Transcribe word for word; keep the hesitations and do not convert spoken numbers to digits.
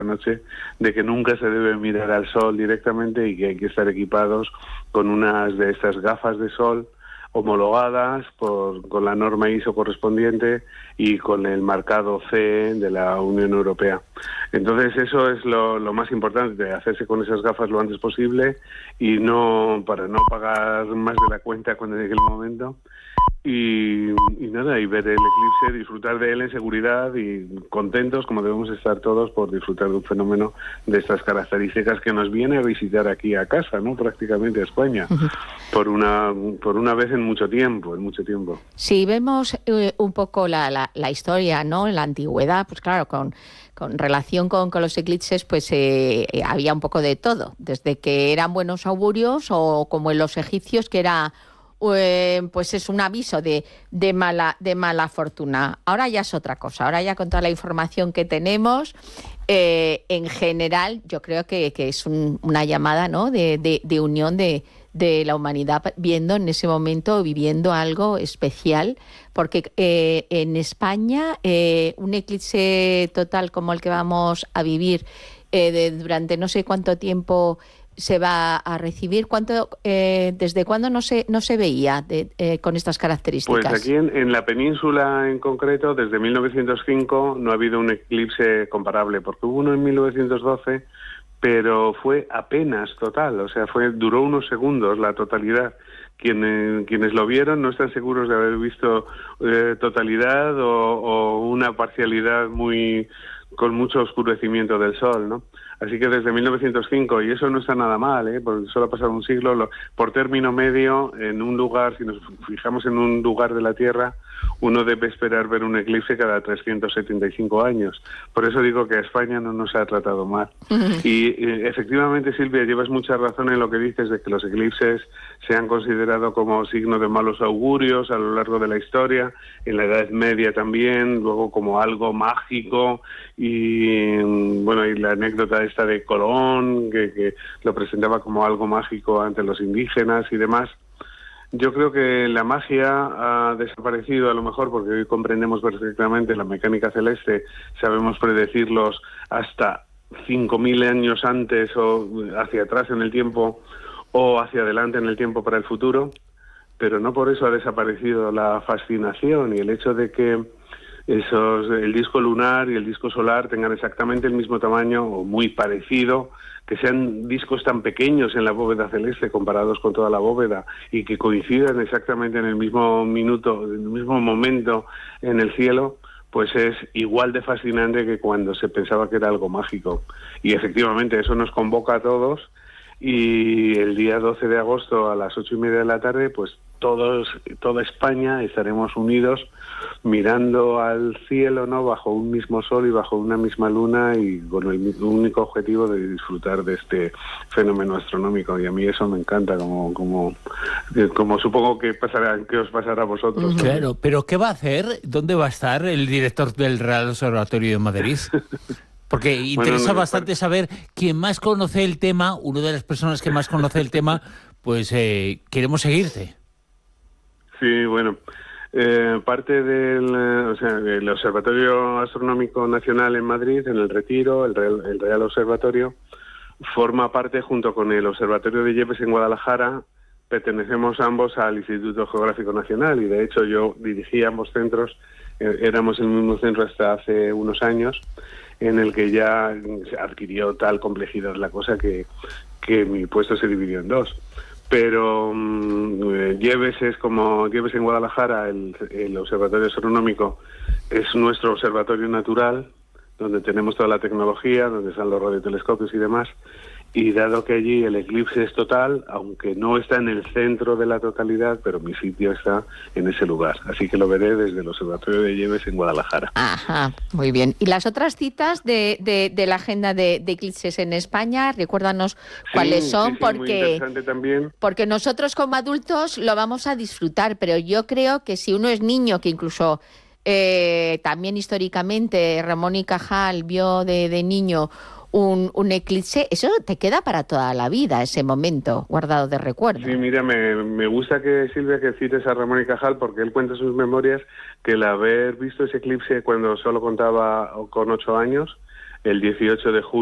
noche, de que nunca se debe mirar al sol directamente y que hay que estar equipados con unas de estas gafas de sol homologadas por, con la norma I S O correspondiente y con el marcado C E de la Unión Europea. Entonces eso es lo, lo más importante, hacerse con esas gafas lo antes posible y no para no pagar más de la cuenta cuando llegue el momento. Y, y nada, y ver el eclipse, disfrutar de él en seguridad y contentos como debemos estar todos por disfrutar de un fenómeno de estas características que nos viene a visitar aquí a casa, ¿no? Prácticamente a España, uh-huh. por una por una vez en mucho tiempo, en mucho tiempo. Si vemos eh, un poco la, la, la historia, ¿no? En la antigüedad, pues claro, con con relación con, con los eclipses, pues eh, había un poco de todo, desde que eran buenos augurios o como en los egipcios que era Eh, pues es un aviso de, de mala de mala fortuna. Ahora ya es otra cosa. Ahora ya con toda la información que tenemos, eh, en general, yo creo que, que es un, una llamada, ¿no? de, de, de unión de, de la humanidad, viendo en ese momento, viviendo algo especial, porque eh, en España eh, un eclipse total como el que vamos a vivir eh, de, durante no sé cuánto tiempo se va a recibir. ¿Cuánto, eh, desde cuándo no se no se veía de, eh, con estas características? Pues aquí en, en la península en concreto, desde mil novecientos cinco no ha habido un eclipse comparable, porque hubo uno en mil novecientos doce, pero fue apenas total, o sea, fue duró unos segundos la totalidad. Quienes, quienes lo vieron no están seguros de haber visto eh, totalidad o, o una parcialidad muy con mucho oscurecimiento del sol, ¿no? Así que desde mil novecientos cinco, y eso no está nada mal, ¿eh? Porque solo ha pasado un siglo, lo, por término medio, en un lugar, si nos fijamos en un lugar de la Tierra, uno debe esperar ver un eclipse cada trescientos setenta y cinco años. Por eso digo que a España no nos ha tratado mal. Uh-huh. Y eh, efectivamente, Silvia, llevas mucha razón en lo que dices de que los eclipses se han considerado como signo de malos augurios a lo largo de la historia, en la Edad Media también, luego como algo mágico, y bueno, y la anécdota esta de Colón, que, que lo presentaba como algo mágico ante los indígenas y demás. Yo creo que la magia ha desaparecido a lo mejor porque hoy comprendemos perfectamente la mecánica celeste, sabemos predecirlos hasta cinco mil años antes o hacia atrás en el tiempo o hacia adelante en el tiempo para el futuro, pero no por eso ha desaparecido la fascinación y el hecho de que esos, el disco lunar y el disco solar tengan exactamente el mismo tamaño o muy parecido, que sean discos tan pequeños en la bóveda celeste comparados con toda la bóveda y que coincidan exactamente en el mismo minuto, en el mismo momento en el cielo, pues es igual de fascinante que cuando se pensaba que era algo mágico. Y efectivamente eso nos convoca a todos y el día doce de agosto a las ocho y media de la tarde, pues todos, toda España estaremos unidos mirando al cielo, ¿no? Bajo un mismo sol y bajo una misma luna y con el único objetivo de disfrutar de este fenómeno astronómico. Y a mí eso me encanta, como como como supongo que pasará, que os pasará a vosotros. Claro, pero ¿qué va a hacer? ¿Dónde va a estar el director del Real Observatorio de Madrid? Porque interesa bueno, no, bastante saber quién más conoce el tema, una de las personas que más conoce el tema, pues eh, queremos seguirte. Sí, bueno, eh, parte del o sea, el Observatorio Astronómico Nacional en Madrid, en el Retiro, el Real, el Real Observatorio, forma parte junto con el Observatorio de Yepes en Guadalajara. Pertenecemos ambos al Instituto Geográfico Nacional y de hecho yo dirigí ambos centros, eh, éramos el mismo centro hasta hace unos años, en el que ya adquirió tal complejidad la cosa que, que mi puesto se dividió en dos. Pero um, Yepes es como Yepes en Guadalajara, el, el observatorio astronómico es nuestro observatorio natural, donde tenemos toda la tecnología, donde están los radiotelescopios y demás, y dado que allí el eclipse es total, aunque no está en el centro de la totalidad, pero mi sitio está en ese lugar, así que lo veré desde el observatorio de Yepes en Guadalajara. Ajá, muy bien. ¿Y las otras citas de, de, de la agenda de, de eclipses en España? Recuérdanos cuáles sí, son, sí, sí, porque, muy interesante también. Porque nosotros como adultos lo vamos a disfrutar, pero yo creo que si uno es niño, que incluso eh, también históricamente Ramón y Cajal vio de, de niño Un, un eclipse, eso te queda para toda la vida, ese momento guardado de recuerdo. Sí, mira, me, me gusta que Silvia que cites a Ramón y Cajal porque él cuenta en sus memorias que el haber visto ese eclipse cuando solo contaba con ocho años el dieciocho de julio